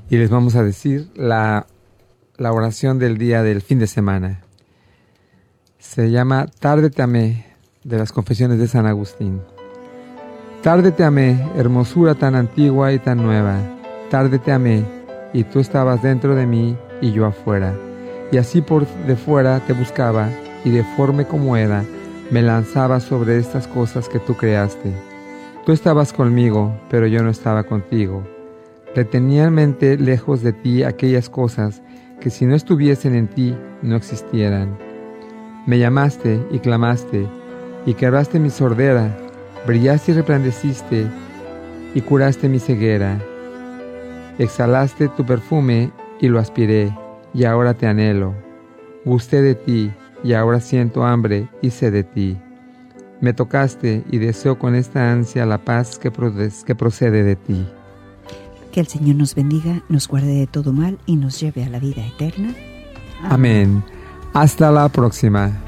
y les vamos a decir la oración del día del fin de semana. Se llama Tarde te amé, de las Confesiones de San Agustín. Tarde te amé, hermosura tan antigua y tan nueva. Tarde te amé, y tú estabas dentro de mí y yo afuera. Y así por de fuera te buscaba, y deforme como era, me lanzaba sobre estas cosas que tú creaste. Tú estabas conmigo, pero yo no estaba contigo. Retenía en mente lejos de ti aquellas cosas que si no estuviesen en ti, no existieran. Me llamaste y clamaste, y quebraste mi sordera, brillaste y resplandeciste, y curaste mi ceguera. Exhalaste tu perfume, y lo aspiré, y ahora te anhelo. Gusté de ti, y ahora siento hambre y sed de ti. Me tocaste, y deseo con esta ansia la paz que procede de ti. Que el Señor nos bendiga, nos guarde de todo mal y nos lleve a la vida eterna. Amén. Hasta la próxima.